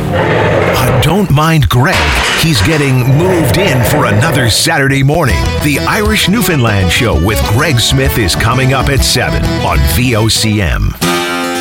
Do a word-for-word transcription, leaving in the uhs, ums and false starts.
Uh, don't mind Greg. He's getting moved in for another Saturday morning. The Irish Newfoundland Show with Greg Smith is coming up at seven on V O C M.